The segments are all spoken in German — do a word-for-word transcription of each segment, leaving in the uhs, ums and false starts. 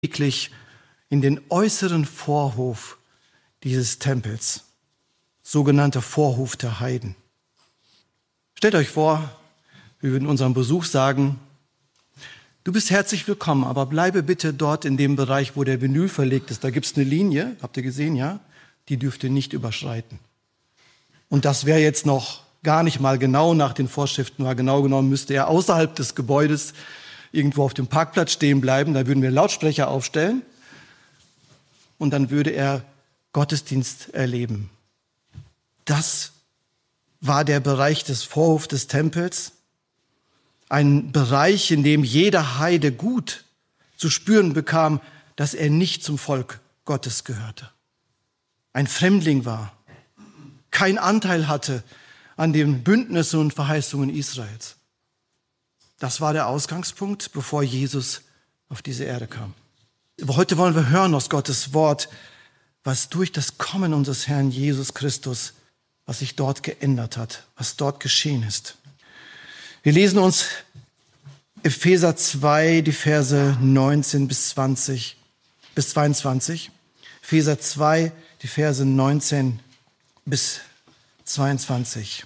lediglich in den äußeren Vorhof dieses Tempels, sogenannter Vorhof der Heiden. Stellt euch vor, wir würden unserem Besuch sagen, du bist herzlich willkommen, aber bleibe bitte dort in dem Bereich, wo der Vinyl verlegt ist. Da gibt es eine Linie, habt ihr gesehen, ja? Die dürft ihr nicht überschreiten. Und das wäre jetzt noch gar nicht mal genau nach den Vorschriften, weil genau genommen müsste er außerhalb des Gebäudes irgendwo auf dem Parkplatz stehen bleiben. Da würden wir Lautsprecher aufstellen und dann würde er Gottesdienst erleben. Das war der Bereich des Vorhofs des Tempels. Ein Bereich, in dem jeder Heide gut zu spüren bekam, dass er nicht zum Volk Gottes gehörte. Ein Fremdling war, kein Anteil hatte an den Bündnissen und Verheißungen Israels. Das war der Ausgangspunkt, bevor Jesus auf diese Erde kam. Aber heute wollen wir hören aus Gottes Wort, was durch das Kommen unseres Herrn Jesus Christus, was sich dort geändert hat, was dort geschehen ist. Wir lesen uns Epheser zwei, die Verse neunzehn bis zwanzig, bis zweiundzwanzig. Epheser zwei, die Verse neunzehn bis zweiundzwanzig.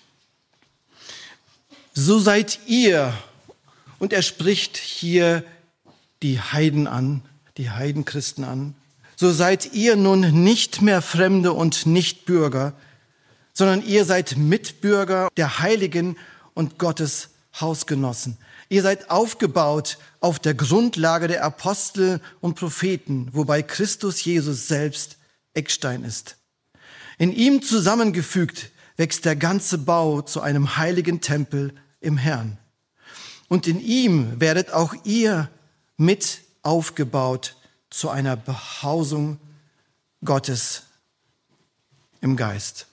So seid ihr, und er spricht hier die Heiden an, die Heidenchristen an, so seid ihr nun nicht mehr Fremde und Nichtbürger, sondern ihr seid Mitbürger der Heiligen und Gottes Hausgenossen. Ihr seid aufgebaut auf der Grundlage der Apostel und Propheten, wobei Christus Jesus selbst Eckstein ist. In ihm zusammengefügt wächst der ganze Bau zu einem heiligen Tempel im Herrn. Und in ihm werdet auch ihr mit aufgebaut zu einer Behausung Gottes im Geist.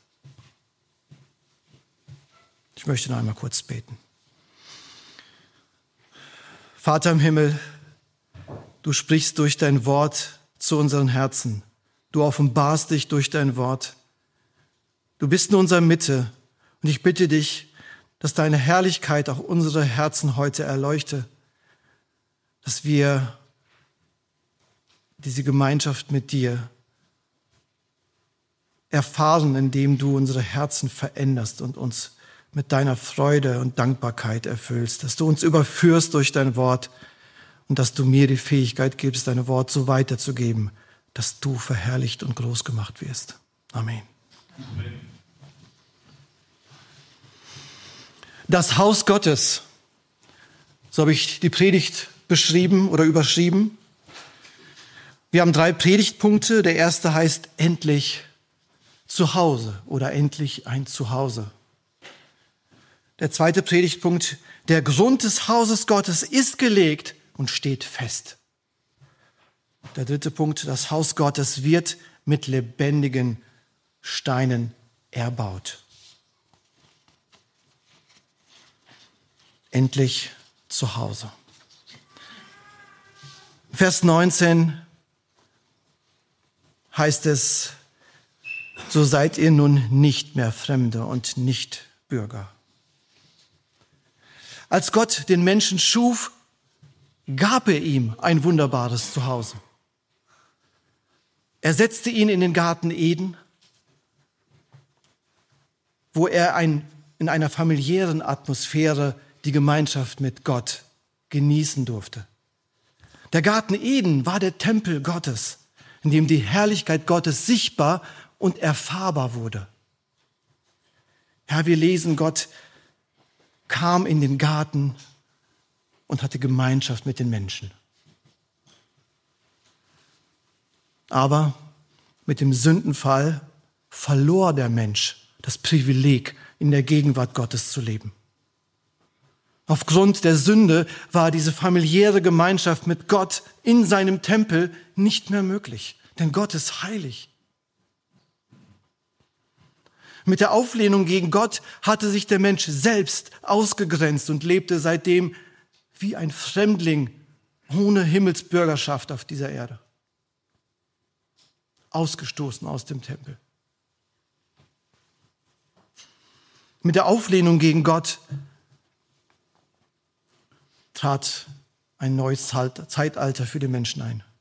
Ich möchte noch einmal kurz beten. Vater im Himmel, du sprichst durch dein Wort zu unseren Herzen. Du offenbarst dich durch dein Wort. Du bist in unserer Mitte und ich bitte dich, dass deine Herrlichkeit auch unsere Herzen heute erleuchte, dass wir diese Gemeinschaft mit dir erfahren, indem du unsere Herzen veränderst und uns mit deiner Freude und Dankbarkeit erfüllst, dass du uns überführst durch dein Wort und dass du mir die Fähigkeit gibst, dein Wort so weiterzugeben, dass du verherrlicht und groß gemacht wirst. Amen. Amen. Das Haus Gottes, so habe ich die Predigt beschrieben oder überschrieben. Wir haben drei Predigtpunkte. Der erste heißt endlich Zuhause oder endlich ein Zuhause. Der zweite Predigtpunkt, der Grund des Hauses Gottes ist gelegt und steht fest. Der dritte Punkt, das Haus Gottes wird mit lebendigen Steinen erbaut. Endlich zu Hause. Vers neunzehn heißt es, so seid ihr nun nicht mehr Fremde und nicht Bürger. Als Gott den Menschen schuf, gab er ihm ein wunderbares Zuhause. Er setzte ihn in den Garten Eden, wo er ein, in einer familiären Atmosphäre die Gemeinschaft mit Gott genießen durfte. Der Garten Eden war der Tempel Gottes, in dem die Herrlichkeit Gottes sichtbar und erfahrbar wurde. Ja, wir lesen, Gott kam in den Garten und hatte Gemeinschaft mit den Menschen. Aber mit dem Sündenfall verlor der Mensch das Privileg, in der Gegenwart Gottes zu leben. Aufgrund der Sünde war diese familiäre Gemeinschaft mit Gott in seinem Tempel nicht mehr möglich, denn Gott ist heilig. Mit der Auflehnung gegen Gott hatte sich der Mensch selbst ausgegrenzt und lebte seitdem wie ein Fremdling ohne Himmelsbürgerschaft auf dieser Erde. Ausgestoßen aus dem Tempel. Mit der Auflehnung gegen Gott trat ein neues Zeitalter für die Menschen ein.